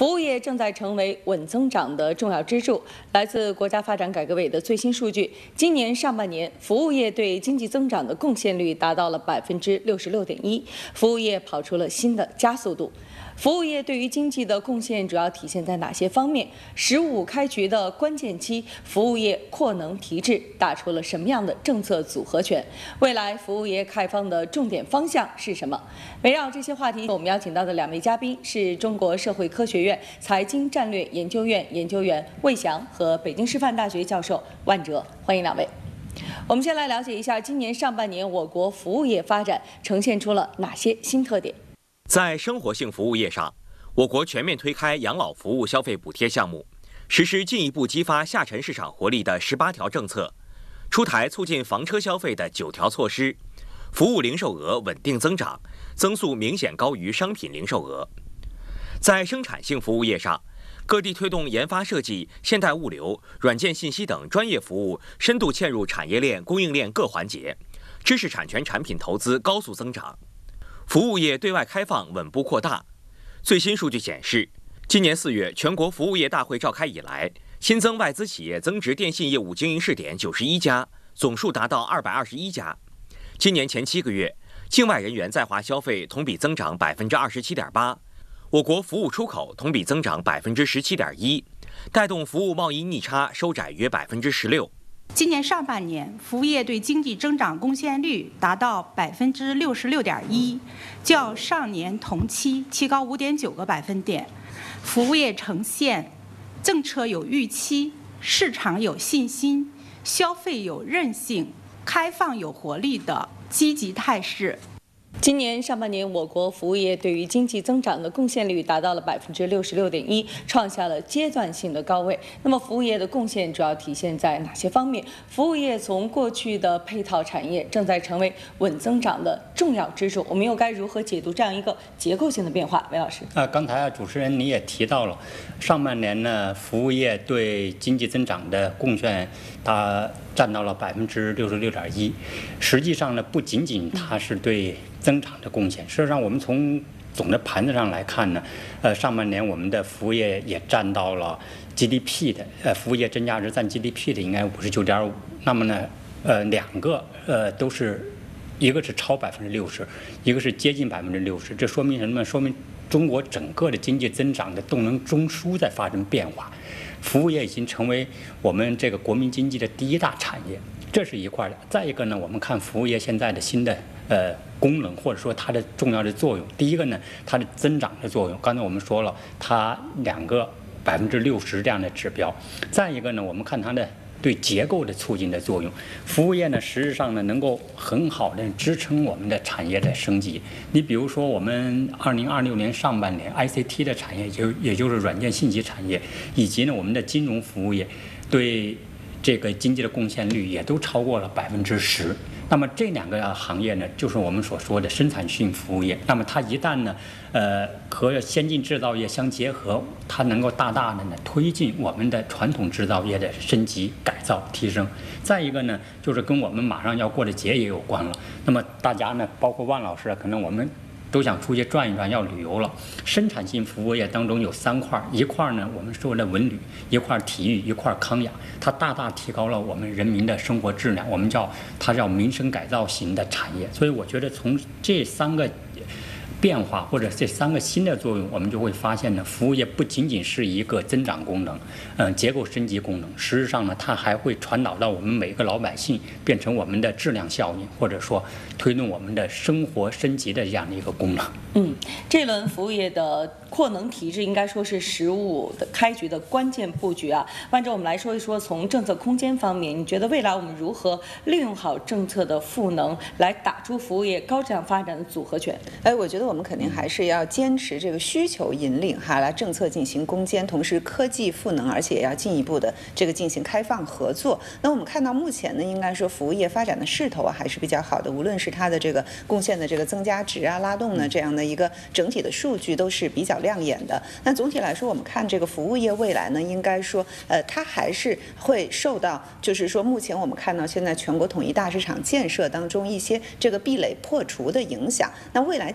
服务业正在成为稳增长的重要支柱。来自国家发展改革委的最新数据，今年上半年，服务业对经济增长的贡献率达到了66.1%，服务业跑出了新的加速度。服务业对于经济的贡献主要体现在哪些方面？“15开局”的关键期，服务业扩能提质打出了什么样的政策组合拳？未来服务业开放的重点方向是什么？围绕这些话题，我们邀请到的2位嘉宾是中国社会科学院财经战略研究院研究员魏翔和北京师范大学教授万哲，欢迎2位。我们先来了解一下今年上半年我国服务业发展呈现出了哪些新特点。 在生活性服务业上，我国全面推开养老服务消费补贴项目，实施进一步激发下沉市场活力的18条政策，出台促进房车消费的9条措施，服务零售额稳定增长，增速明显高于商品零售额。在生产性服务业上，各地推动研发设计、现代物流、软件信息等专业服务深度嵌入产业链、供应链各环节，知识产权产品投资高速增长。服务业对外开放稳步扩大。最新数据显示，今年4月全国服务业大会召开以来，新增外资企业增值电信业务经营试点91家，总数达到221家。今年前7个月，境外人员在华消费同比增长27.8%，我国服务出口同比增长17.1%，带动服务贸易逆差收窄约16%。 今年上半年，服务业对经济增长贡献率达到66.1%，较上年同期提高5.9个百分点。服务业呈现政策有预期、市场有信心、消费有韧性、开放有活力的积极态势。 今年上半年，我国服务业对于经济增长的贡献率达到了66.1%，创下了阶段性的高位。那么，服务业的贡献主要体现在哪些方面？服务业从过去的配套产业正在成为稳增长的重要支柱，我们又该如何解读这样一个结构性的变化？韦老师， 刚才主持人你也提到了，上半年呢，服务业对经济增长的贡献，它占到了66.1%。实际上呢，不仅仅它是对增长的贡献。事实上，我们从总的盘子上来看呢，上半年我们的服务业也占到了 GDP 的，服务业真价值占 GDP 的应该59.5%。那么呢，两个都是，一个是超60%，一个是接近60%。这说明什么？说明中国整个的经济增长的动能中枢在发生变化，服务业已经成为我们这个国民经济的第1大产业，这是一块的。再一个呢，我们看服务业现在的新的功能，或者说它的重要的作用。第一个呢，它的增长的作用，刚才我们说了，它2个60%这样的指标。再一个呢，我们看它的对结构的促进的作用。服务业呢，实质上呢，能够很好的支撑我们的产业的升级。你比如说，我们2026年上半年 ICT 的产业，也就是软件信息产业，以及呢我们的金融服务业，对这个经济的贡献率也都超过了10%。那么这2个行业呢，就是我们所说的生产性服务业。那么它一旦呢，和先进制造业相结合，它能够大大的呢推进我们的传统制造业的升级、改造、提升。再一个呢，就是跟我们马上要过的节也有关了。那么大家呢，包括万老师，可能我们都想出去转一转，要旅游了。生产性服务业当中有3块，一块呢我们说的文旅，一块体育，一块康养，它大大提高了我们人民的生活质量，我们它叫民生改造型的产业。所以我觉得从这3个变化或者这3个新的作用，我们就会发现呢，服务业不仅仅是一个增长功能，结构升级功能，实际上呢，它还会传导到我们每个老百姓，变成我们的质量效应，或者说推动我们的生活升级的这样的一个功能。 这轮服务业的扩能提质应该说是15的开局的关键布局啊。万哲，我们来说一说从政策空间方面，你觉得未来我们如何利用好政策的赋能，来打出服务业高质量发展的组合拳？ 我觉得我们肯定还是要坚持这个需求引领哈，来政策进行攻坚，同时科技赋能，而且要进一步的这个进行开放合作。那我们看到目前呢，应该说服务业发展的势头啊还是比较好的，无论是它的这个贡献的这个增加值啊、拉动呢这样的一个整体的数据都是比较亮眼的。那总体来说，我们看这个服务业未来呢，应该说它还是会受到，就是说目前我们看到现在全国统一大市场建设当中一些这个壁垒破除的影响。那未来进一步应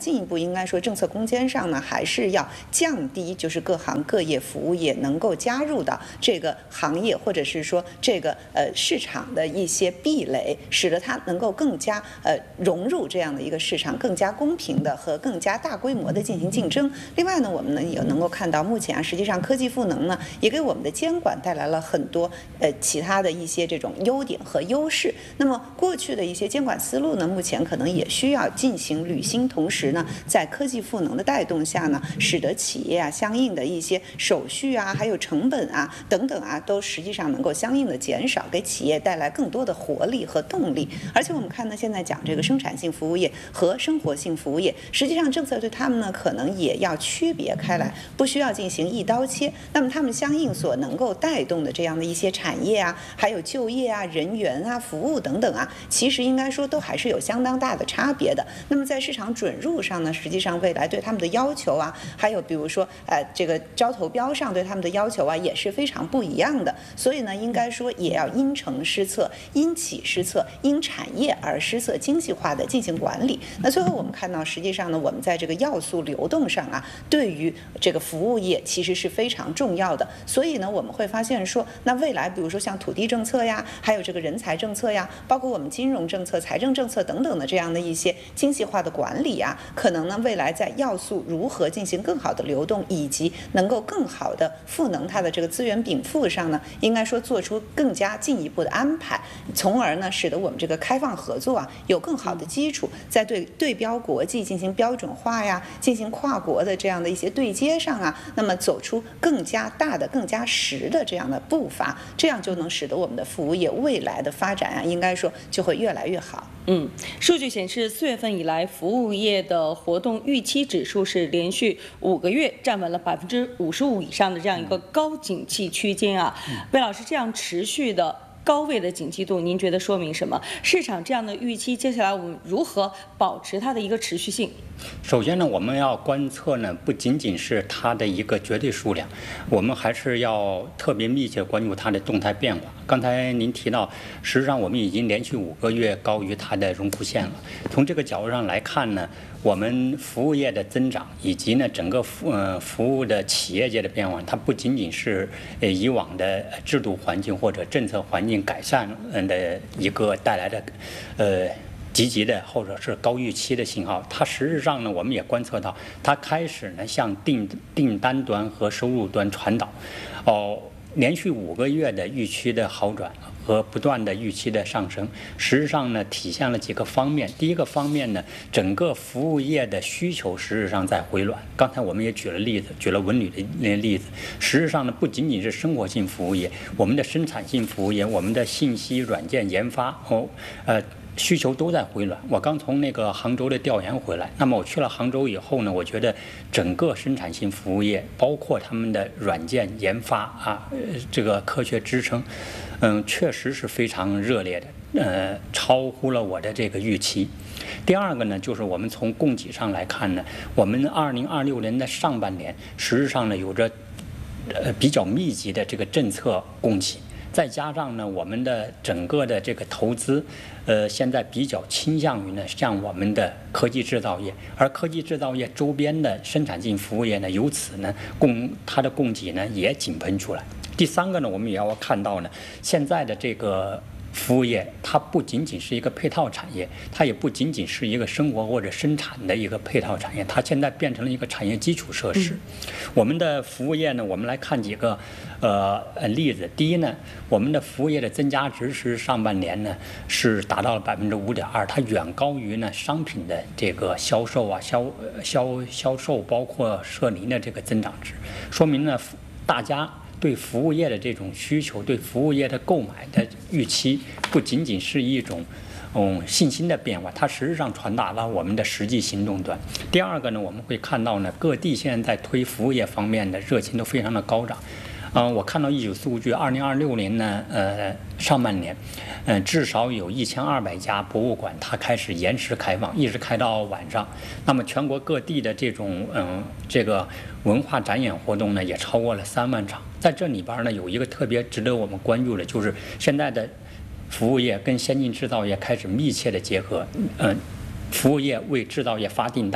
应该说政策空间上呢，还是要降低就是各行各业服务业能够加入到这个行业或者是说这个市场的一些壁垒，使得它能够更加融入这样的一个市场，更加公平的和更加大规模的进行竞争。另外呢，我们呢也能够看到，目前实际上科技赋能呢也给我们的监管带来了很多其他的一些这种优点和优势。那么过去的一些监管思路呢，目前可能也需要进行履新，同时呢，在科技赋能的带动下呢，使得企业相应的一些手续还有成本等等都实际上能够相应的减少，给企业带来更多的活力和动力。而且我们看呢，现在讲这个生产性服务业和生活性服务业，实际上政策对他们呢可能也要区别开来，不需要进行一刀切。那么他们相应所能够带动的这样的一些产业还有就业人员服务等等其实应该说都还是有相当大的差别的。那么在市场准入上呢，实际上未来对他们的要求还有比如说这个招投标上对他们的要求也是非常不一样的。所以呢，应该说也要因城施策，因企施策，因产业而施策，精细化的进行管理。那最后我们看到，实际上呢，我们在这个要素流动上对于这个服务业其实是非常重要的。所以呢，我们会发现说，那未来比如说像土地政策还有这个人才政策包括我们金融政策、财政政策等等的这样的一些精细化的管理可能呢未来在要素如何进行更好的流动，以及能够更好的赋能它的这个资源禀赋上呢，应该说做出更加进一步的安排，从而呢使得我们这个开放合作有更好的基础，在对标国际进行标准化进行跨国的这样的一些对接上那么走出更加大的、更加实的这样的步伐，这样就能使得我们的服务业未来的发展应该说就会越来越好。 数据显示，4月份以来，服务业的活动预期指数是连续5个月站稳了55%以上的这样一个高景气区间魏老师，这样持续的高位的景气度，您觉得说明什么？市场这样的预期，接下来我们如何保持它的一个持续性？ 首先呢，我们要观测呢，不仅仅是它的一个绝对数量，我们还是要特别密切关注它的动态变化。刚才您提到，实际上我们已经连续5个月高于它的荣枯线了。从这个角度上来看呢，我们服务业的增长以及呢整个服务的企业界的变化，它不仅仅是以往的制度环境或者政策环境改善的一个带来的积极的或者是高预期的信号，它实质上呢，我们也观测到，它开始呢向订单端和收入端传导，连续5个月的预期的好转和不断的预期的上升，实际上呢体现了几个方面。第一个方面呢，整个服务业的需求实质上在回暖。刚才我们也举了例子，举了文旅的例子。实质上呢，不仅仅是生活性服务业，我们的生产性服务业，我们的信息软件研发需求都在回暖。我刚从那个杭州的调研回来，那么我去了杭州以后呢，我觉得整个生产性服务业，包括他们的软件研发这个科学支撑，确实是非常热烈的，超乎了我的这个预期。第二个呢，就是我们从供给上来看呢，我们2026年的上半年，实质上呢有着比较密集的这个政策供给。再加上呢，我们的整个的这个投资，现在比较倾向于呢，像我们的科技制造业，而科技制造业周边的生产性服务业呢，由此呢，它的供给呢也井喷出来。第三个呢，我们也要看到呢，现在的这个服务业，它不仅仅是一个配套产业，它也不仅仅是一个生活或者生产的一个配套产业，它现在变成了一个产业基础设施。我们的服务业呢，我们来看几个例子。第一呢，我们的服务业的增加值是上半年呢是达到了5.2%，它远高于呢商品的这个销售销售包括社零的这个增长值，说明呢大家对服务业的这种需求，对服务业的购买的预期，不仅仅是一种信心的变化，它实质上传达了我们的实际行动端。第二个呢，我们会看到呢，各地现在在推服务业方面的热情都非常的高涨。我看到一组数据，2026年呢，上半年，至少有1200家博物馆它开始延时开放，一直开到晚上。那么全国各地的这种这个文化展演活动呢，也超过了3万场。在这里边呢，有一个特别值得我们关注的，就是现在的服务业跟先进制造业开始密切的结合，服务业为制造业发订单，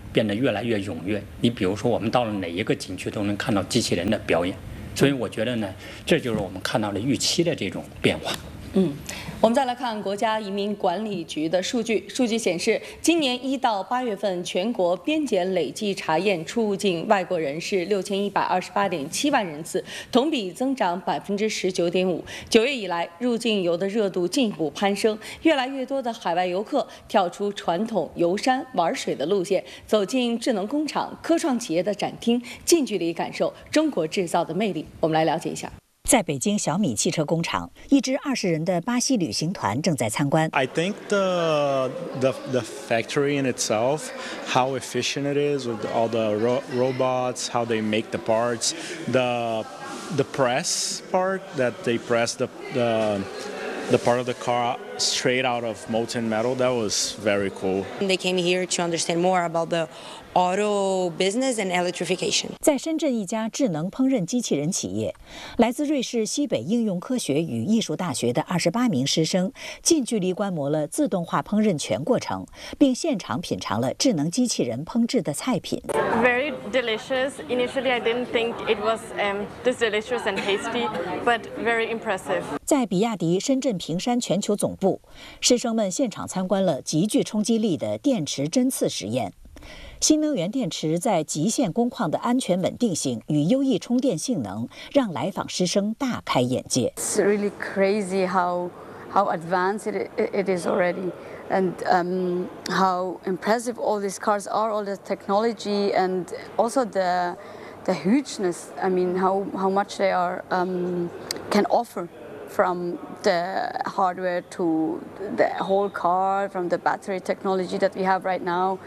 变得越来越踊跃。你比如说，我们到了哪一个景区都能看到机器人的表演，所以我觉得呢，这就是我们看到的预期的这种变化。 我们再来看国家移民管理局的数据。数据显示，今年1到8月份，全国边检累计查验出入境外国人是6128.7万人次，同比增长19.5%。9月以来，入境游的热度进一步攀升，越来越多的海外游客跳出传统游山玩水的路线，走进智能工厂、科创企业的展厅，近距离感受中国制造的魅力。我们来了解一下。 在北京小米汽车工厂，一支20人的巴西旅行团正在参观。 I think the factory in itself, how efficient it is with all the robots, how they make the parts, the press part that they press the part of the car straight out of molten metal. That was very cool. They came here to understand more about the auto business and electrification. 在深圳一家智能烹饪机器人企业，来自瑞士西北应用科学与艺术大学的28名师生近距离观摩了自动化烹饪全过程，并现场品尝了智能机器人烹制的菜品。 Very delicious. Initially, I didn't think it was this delicious and tasty, but very impressive. 在比亚迪深圳平山全球总部，师生们现场参观了极具冲击力的电池针刺实验。新能源电池在极限工况的安全稳定性与优异充电性能，让来访师生大开眼界。 It's really crazy how advanced it is already, and how impressive all these cars are, all the technology, and also the hugeness. I mean, how much they are can offer. From the hardware to the whole car, from the battery technology that we have right now,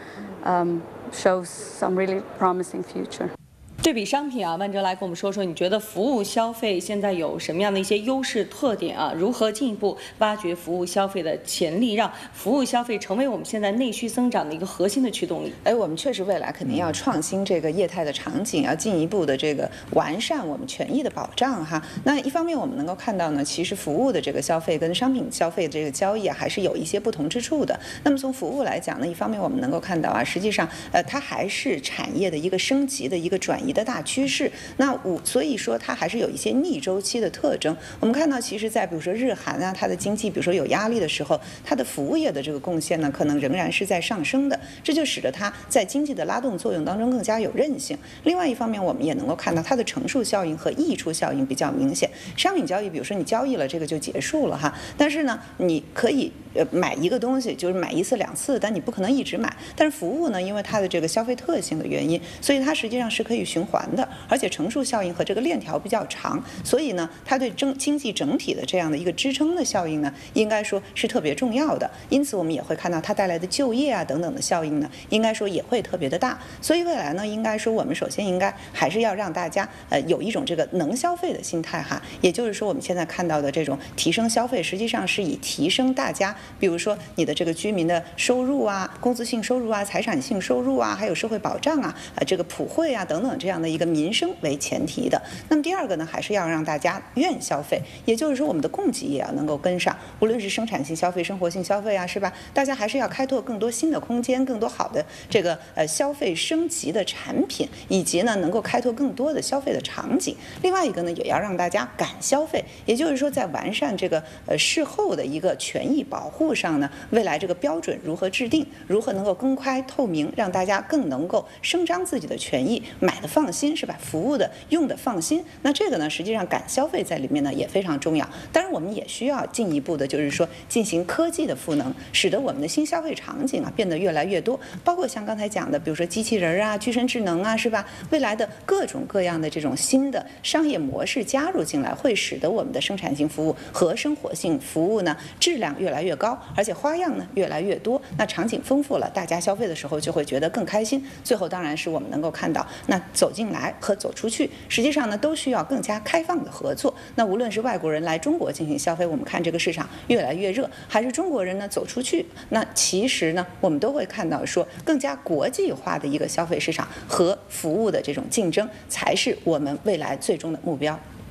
shows some really promising future. 对比商品啊，万哲来跟我们说说，你觉得服务消费现在有什么样的一些优势特点啊？如何进一步挖掘服务消费的潜力，让服务消费成为我们现在内需增长的一个核心的驱动力？ 我们确实未来肯定要创新这个业态的场景，要进一步的这个完善我们权益的保障哈。那一方面我们能够看到呢，其实服务的这个消费跟商品消费的这个交易啊，还是有一些不同之处的。那么从服务来讲呢，一方面我们能够看到啊，实际上它还是产业的一个升级的一个转移的大趋势。那所以说它还是有一些逆周期的特征。我们看到，其实在比如说日韩啊，它的经济比如说有压力的时候，它的服务业的这个贡献呢，可能仍然是在上升的，这就使得它在经济的拉动作用当中更加有韧性。另外一方面，我们也能够看到它的乘数效应和溢出效应比较明显。商品交易，比如说你交易了这个就结束了哈，但是呢，你可以买一个东西，就是买1次2次，但你不可能一直买。但是服务呢，因为它的这个消费特性的原因，所以它实际上是可以循环的，而且乘数效应和这个链条比较长，所以呢，它对经济整体的这样的一个支撑的效应呢，应该说是特别重要的。因此，我们也会看到它带来的就业啊等等的效应呢，应该说也会特别的大。所以未来呢，应该说我们首先应该还是要让大家有一种这个能消费的心态哈，也就是说我们现在看到的这种提升消费，实际上是以提升大家，比如说你的这个居民的收入啊、工资性收入啊、财产性收入啊，还有社会保障啊、这个普惠啊等等这样的一个民生为前提的。那么第二个呢，还是要让大家愿消费，也就是说我们的供给也要能够跟上，无论是生产性消费、生活性消费啊，是吧？大家还是要开拓更多新的空间，更多好的这个消费升级的产品，以及呢能够开拓更多的消费的场景。另外一个呢，也要让大家敢消费，也就是说在完善这个事后的一个权益保护上呢，未来这个标准如何制定，如何能够公开透明，让大家更能够伸张自己的权益，买的放心是吧？服务的用的放心。那这个呢，实际上敢消费在里面呢也非常重要。当然，我们也需要进一步的，就是说进行科技的赋能，使得我们的新消费场景啊变得越来越多，包括像刚才讲的，比如说机器人啊、具身智能啊，是吧？未来的各种各样的这种新的商业模式加入进来，会使得我们的生产性服务和生活性服务呢质量越来越高，而且花样呢越来越多。那场景丰富了，大家消费的时候就会觉得更开心。最后当然是我们能够看到，那走进来和走出去，实际上呢都需要更加开放的合作。那无论是外国人来中国进行消费，我们看这个市场越来越热，还是中国人呢走出去，那其实呢我们都会看到说，更加国际化的一个消费市场和服务的这种竞争，才是我们未来最终的目标。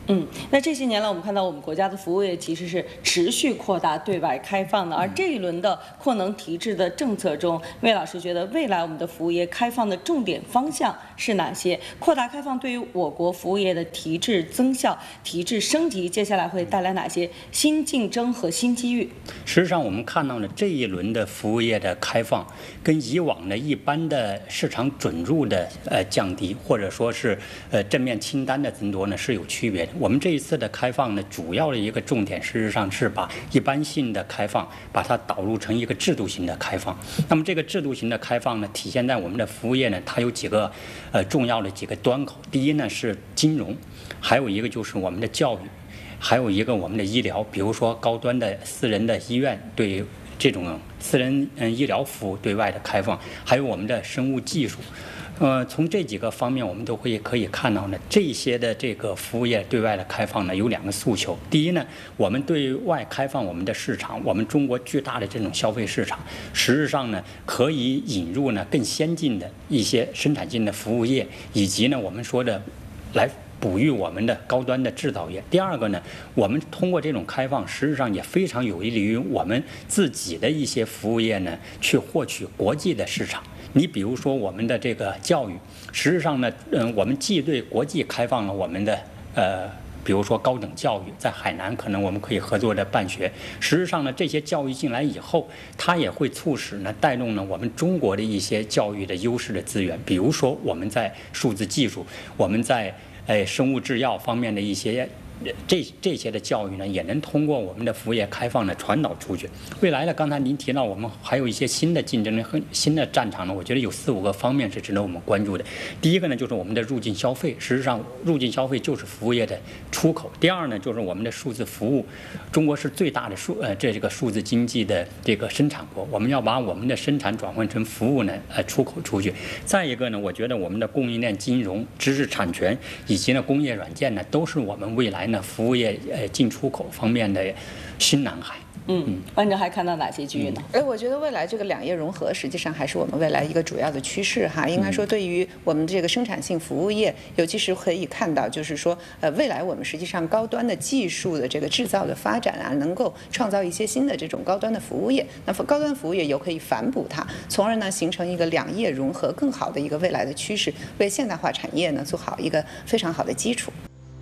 那这些年来，我们看到我们国家的服务业其实是持续扩大对外开放的，而这一轮的扩能提质的政策中，魏老师觉得未来我们的服务业开放的重点方向是哪些？扩大开放对于我国服务业的提质增效、提质升级，接下来会带来哪些新竞争和新机遇？ 实际上，我们看到了这一轮的服务业的开放，跟以往的一般的市场准入的降低，或者说是正面清单的增多呢，是有区别的。我们这一次的开放呢，主要的一个重点，事实上是把一般性的开放，把它导入成一个制度型的开放。那么这个制度型的开放呢，体现在我们的服务业呢，它有几个重要的几个端口。第一呢是金融，还有一个就是我们的教育，还有一个我们的医疗，比如说高端的私人的医院对这种私人医疗服务对外的开放，还有我们的生物技术。从这几个方面，我们都可以看到呢，这些的这个服务业对外的开放呢，有2个诉求。第一呢，我们对外开放我们的市场，我们中国巨大的这种消费市场，实质上呢，可以引入呢更先进的一些生产性的服务业，以及呢我们说的来哺育我们的高端的制造业。第二个呢，我们通过这种开放，实际上也非常有利于我们自己的一些服务业呢，去获取国际的市场。你比如说我们的这个教育，实际上呢，我们既对国际开放了我们的比如说高等教育，在海南可能我们可以合作的办学。实际上呢，这些教育进来以后，它也会促使呢，带动呢我们中国的一些教育的优势的资源，比如说我们在数字技术，我们在生物制药方面的一些这些的教育呢，也能通过我们的服务业开放呢传导出去。未来呢，刚才您提到我们还有一些新的竞争力和新的战场呢，我觉得有4、5个方面是值得我们关注的。第一个呢，就是我们的入境消费，实际上入境消费就是服务业的出口。第二呢，就是我们的数字服务，中国是最大的这个数字经济的这个生产国，我们要把我们的生产转换成服务呢出口出去。再一个呢，我觉得我们的供应链、金融、知识产权以及呢工业软件呢，都是我们未来服务业进出口方面的新蓝海。 班长还看到哪些机遇呢？ 我觉得未来这个2业融合实际上还是我们未来一个主要的趋势哈。应该说，对于我们这个生产性服务业，尤其是可以看到，就是说，未来我们实际上高端的技术的这个制造的发展啊，能够创造一些新的这种高端的服务业。那高端服务业又可以反哺它，从而呢形成一个2业融合更好的一个未来的趋势，为现代化产业呢做好一个非常好的基础。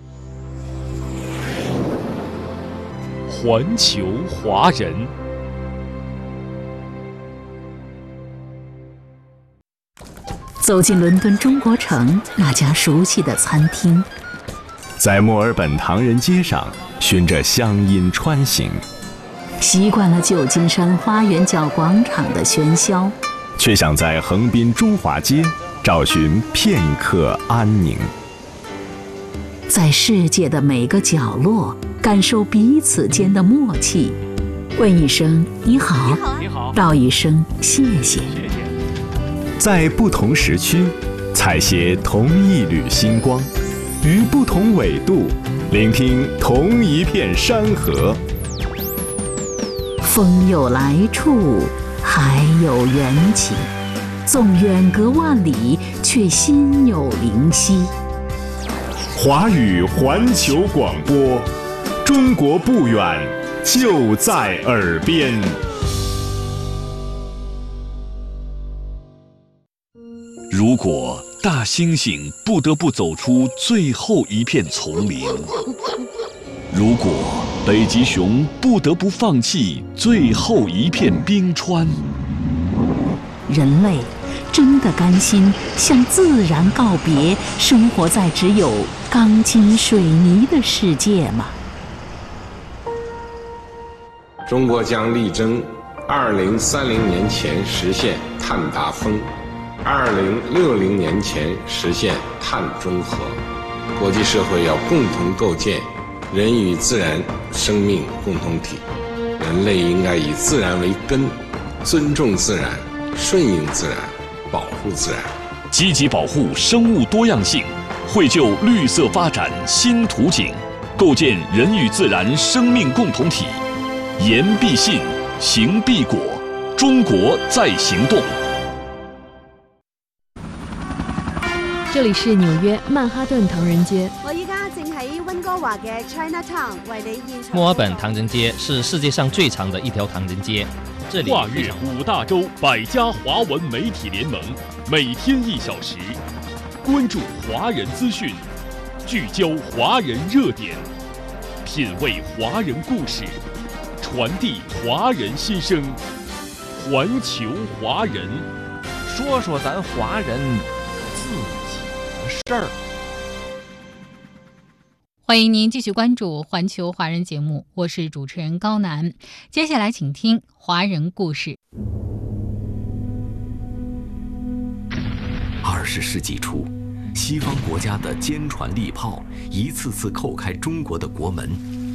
环球华人， 走进伦敦中国城那家熟悉的餐厅， 在墨尔本唐人街上循着乡音穿行， 习惯了旧金山花园角广场的喧嚣， 却想在横滨中华街找寻片刻安宁。 在世界的每个角落感受彼此间的默契，问一声你好，道一声谢谢。 在不同时区采撷同一缕星光，于不同纬度聆听同一片山河。 风有来处，海有缘起，纵远隔万里，却心有灵犀。 华语环球广播，中国不远，就在耳边。 如果大猩猩不得不走出最后一片丛林，如果北极熊不得不放弃最后一片冰川， 人类真的甘心向自然告别，生活在只有钢筋水泥的世界吗？ 中国将力争2030年前实现碳达峰，2060年前实现碳中和。国际社会要共同构建人与自然生命共同体，人类应该以自然为根，尊重自然，顺应自然，保护自然， 积极保护生物多样性，绘就绿色发展新图景，构建人与自然生命共同体。言必信，行必果，中国在行动。 这里是纽约曼哈顿唐人街。 我依家正喺温哥華嘅 Chinatown 為你現場。 墨爾本唐人街是世界上最长的一条唐人街，这里跨越5大洲100家华文媒体联盟，每天1小时，关注华人资讯，聚焦华人热点，品味华人故事，传递华人心声，环球华人， 说说咱华人自己的事儿。 欢迎您继续关注环球华人节目，我是主持人高楠。接下来请听华人故事。 20世纪初，西方国家的坚船利炮一次次扣开中国的国门，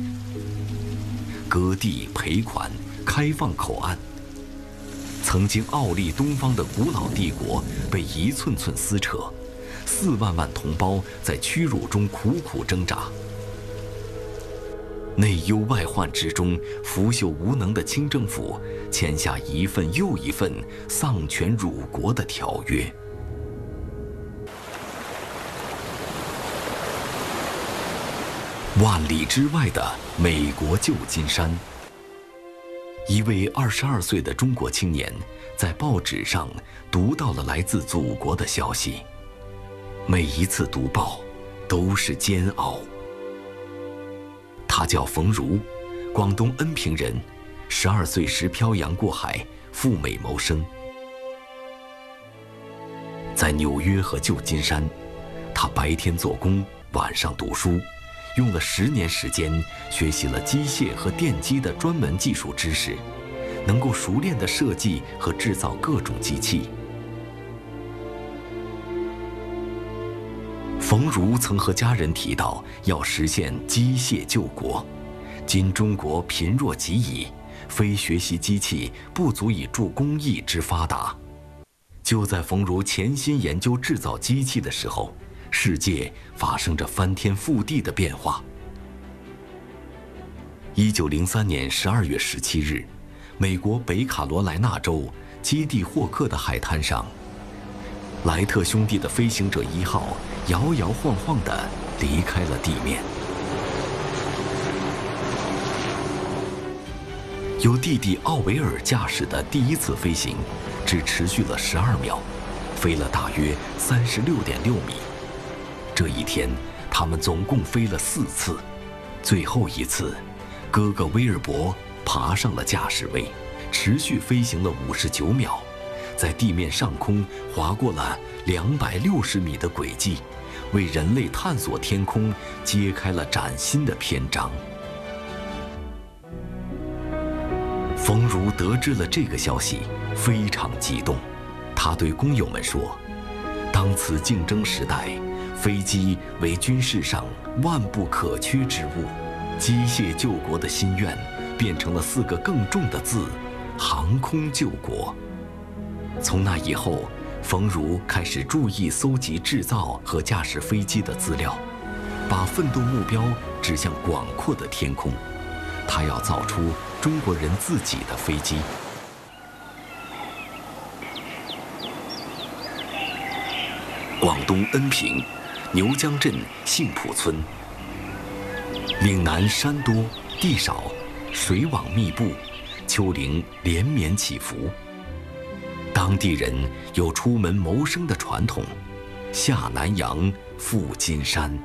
割地赔款，开放口岸。曾经傲立东方的古老帝国被一寸寸撕扯，4万万同胞在屈辱中苦苦挣扎。内忧外患之中，腐朽无能的清政府签下一份又一份丧权辱国的条约。万里之外的美国旧金山，一位22岁的中国青年在报纸上读到了来自祖国的消息，每一次读报都是煎熬。他叫冯如，广东恩平人，12岁时漂洋过海赴美谋生。在纽约和旧金山，他白天做工，晚上读书，用了10年时间学习了机械和电机的专门技术知识，能够熟练地设计和制造各种机器。冯如曾和家人提到要实现机械救国，今中国贫弱极矣，非学习机器不足以助公益之发达。就在冯如潜心研究制造机器的时候，世界发生着翻天覆地的变化。1903年12月17日，美国北卡罗来纳州基地霍克的海滩上，莱特兄弟的飞行者1号摇摇晃晃地离开了地面。由弟弟奥维尔驾驶的第1次飞行只持续了12秒，飞了大约36.6米。这一天，他们总共飞了4次，最后一次，哥哥威尔伯爬上了驾驶位，持续飞行了59秒，在地面上空划过了260米的轨迹，为人类探索天空揭开了崭新的篇章。冯如得知了这个消息，非常激动。他对工友们说：“当此竞争时代，飞机为军事上万不可缺之物。机械救国的心愿变成了4个更重的字：航空救国。”从那以后，冯如开始注意搜集制造和驾驶飞机的资料，把奋斗目标指向广阔的天空。他要造出中国人自己的飞机。广东恩平牛江镇杏浦村，岭南山多地少，水网密布，丘陵连绵起伏。当地人有出门谋生的传统，下南洋，赴金山。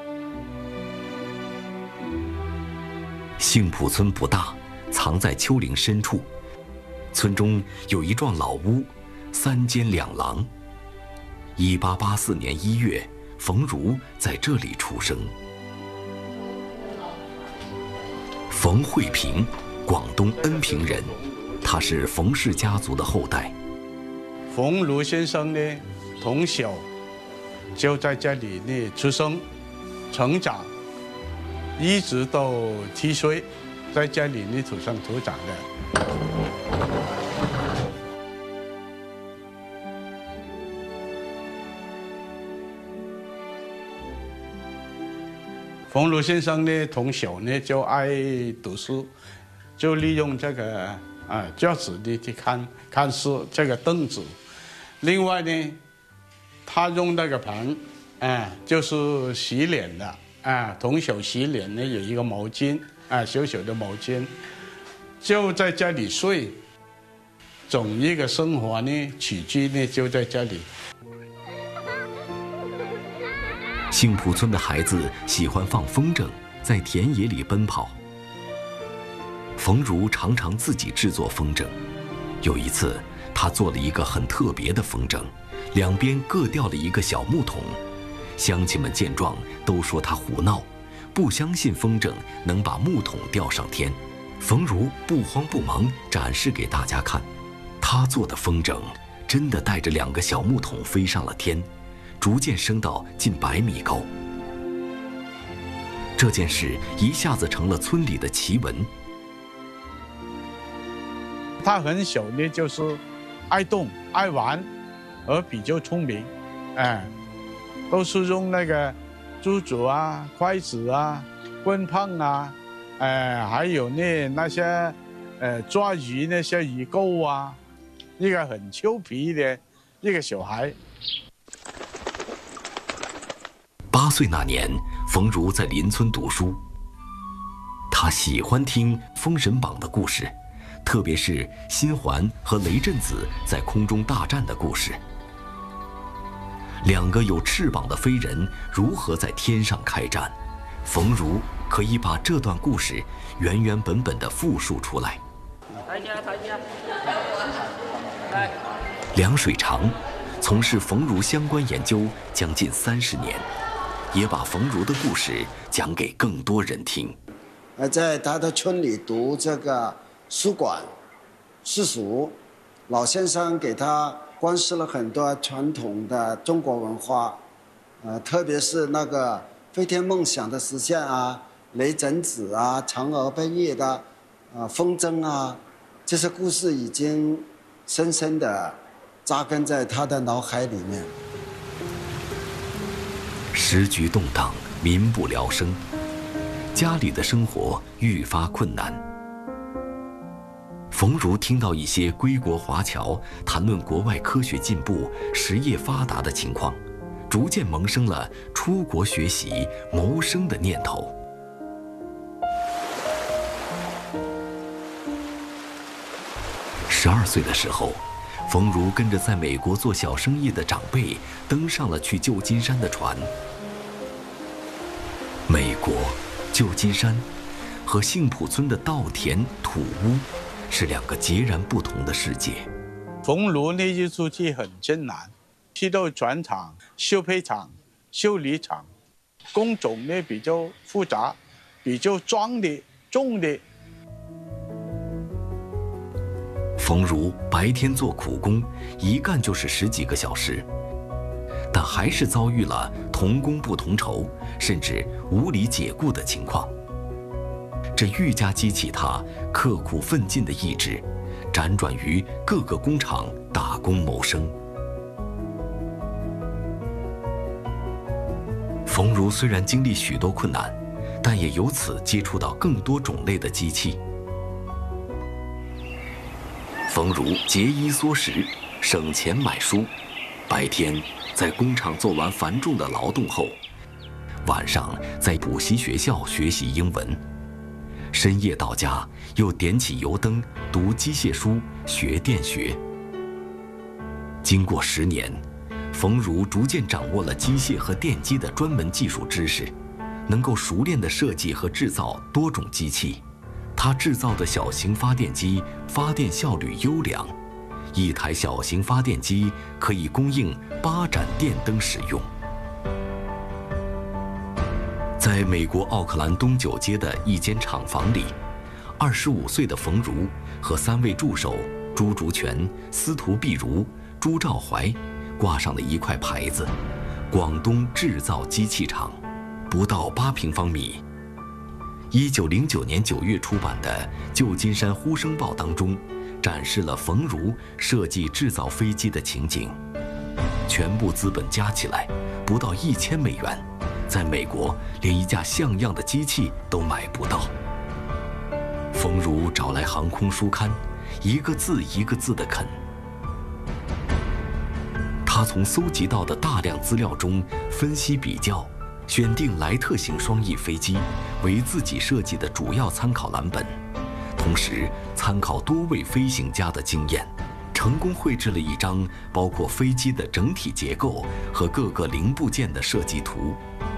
杏浦村不大，藏在丘陵深处。村中有一幢老屋，3间2廊。1884年1月，冯如在这里出生。冯慧平，广东恩平人，他是冯氏家族的后代。 冯如先生呢，从小就在这里呢出生、成长，一直到7岁，在这里呢土生土长的。冯如先生呢，从小呢就爱读书，就利用这个教室呢去看书，这个凳子。另外呢， 他用那个盆，就是洗脸的，童手洗脸呢有一个毛巾，小小的毛巾，就在家里睡，整一个生活呢起居呢就在家里。 杏浦村的孩子喜欢放风筝，在田野里奔跑。冯如常常自己制作风筝，有一次，他做了一个很特别的风筝，两边各吊了一个小木桶。乡亲们见状都说他胡闹，不相信风筝能把木桶吊上天。冯如不慌不忙展示给大家看，他做的风筝真的带着2个小木桶飞上了天，逐渐升到近100米高。这件事一下子成了村里的奇闻。 他很小呢，就是爱动、爱玩，而比较聪明，都是用那个珠子啊、筷子啊、棍棒啊，还有呢那些抓鱼那些鱼钩啊，一个很俏皮的一个小孩。 8岁那年，冯如在邻村读书，他喜欢听《封神榜》的故事，特别是新环和雷震子在空中大战的故事。2个有翅膀的飞人如何在天上开战，冯如可以把这段故事原原本本地复述出来。梁水长从事冯如相关研究将近30年，也把冯如的故事讲给更多人听。 在他的村里读这个书馆私塾，老先生给他灌输了很多传统的中国文化，特别是那个飞天梦想的实现啊，雷震子啊，嫦娥奔月的风筝啊，这些故事已经深深地扎根在他的脑海里面。 时局动荡，民不聊生，家里的生活愈发困难。冯如听到一些归国华侨谈论国外科学进步、实业发达的情况，逐渐萌生了出国学习、谋生的念头。12岁的时候，冯如跟着在美国做小生意的长辈登上了去旧金山的船。美国、旧金山和杏浦村的稻田、土屋是2个截然不同的世界。 冯如那一出去很艰难，去到船厂、修配厂、修理厂，工种呢比较复杂，比较重的。 冯如白天做苦工，一干就是10几个小时，但还是遭遇了同工不同酬，甚至无理解雇的情况。这愈加激起他刻苦奋进的意志，辗转于各个工厂打工谋生。冯如虽然经历许多困难，但也由此接触到更多种类的机器。冯如节衣缩食，省钱买书，白天在工厂做完繁重的劳动后，晚上在补习学校学习英文，深夜到家又点起油灯读机械书学电学。经过10年，冯如逐渐掌握了机械和电机的专门技术知识，能够熟练地设计和制造多种机器。他制造的小型发电机发电效率优良，一台小型发电机可以供应8盏电灯使用。在美国奥克兰东9街的一间厂房里，25岁的冯如和3位助手朱竹泉、司徒碧如、朱兆怀挂上了一块牌子：广东制造机器厂。不到8平方米。1909年9月出版的《旧金山呼声报》当中，展示了冯如设计制造飞机的情景。全部资本加起来不到1000美元，在美国连一架像样的机器都买不到。冯如找来航空书刊，一个字一个字地啃。他从搜集到的大量资料中分析比较，选定莱特型双翼飞机为自己设计的主要参考蓝本，同时参考多位飞行家的经验，成功绘制了一张包括飞机的整体结构和各个零部件的设计图。